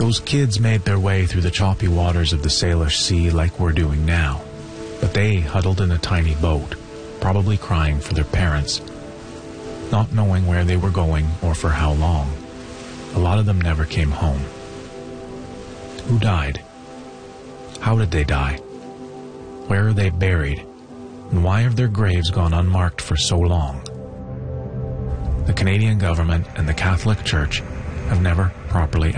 Those kids made their way through the choppy waters of the Salish Sea like we're doing now, but they huddled in a tiny boat, probably crying for their parents, not knowing where they were going or for how long. A lot of them never came home. Who died? How did they die? Where are they buried? And why have their graves gone unmarked for so long? The Canadian government and the Catholic Church have never properly